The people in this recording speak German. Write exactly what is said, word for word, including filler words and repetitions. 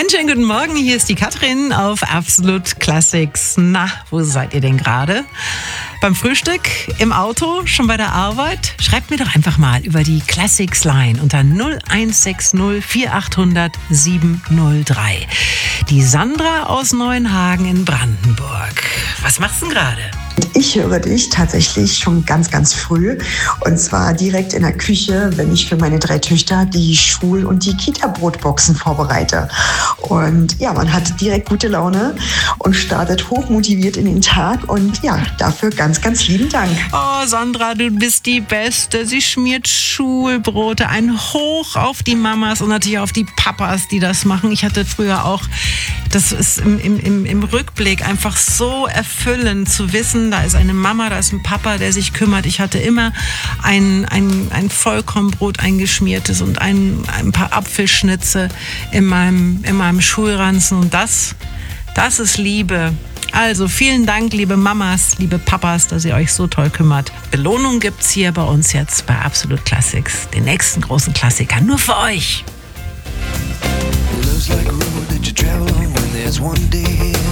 Einen schönen guten Morgen, hier ist die Katrin auf Absolut Classics. Na, wo seid ihr denn gerade? Beim Frühstück, im Auto, schon bei der Arbeit? Schreibt mir doch einfach mal über die Classics Line unter null eins sechs null vier acht null null sieben null drei. Die Sandra aus Neuenhagen in Brandenburg. Was machst du denn gerade? Ich höre dich tatsächlich schon ganz, ganz früh. Und zwar direkt in der Küche, wenn ich für meine drei Töchter die Schul- und die Kita-Brotboxen vorbereite. Und ja, man hat direkt gute Laune und startet hochmotiviert in den Tag. Und ja, dafür ganz, ganz lieben Dank. Oh, Sandra, du bist die Beste. Sie schmiert Schulbrote. Ein Hoch auf die Mamas und natürlich auf die Papas, die das machen. Ich hatte früher auch, das ist im, im, im Rückblick einfach so erfüllend zu wissen, da ist eine Mama, da ist ein Papa, der sich kümmert. Ich hatte immer ein, ein, ein Vollkornbrot, ein geschmiertes und ein, ein paar Apfelschnitze in meinem, in meinem Schulranzen. Und das, das ist Liebe. Also vielen Dank, liebe Mamas, liebe Papas, dass ihr euch so toll kümmert. Belohnung gibt's hier bei uns jetzt bei Absolut Classics. Den nächsten großen Klassiker nur für euch. Love's like a road that you travel on when there's one day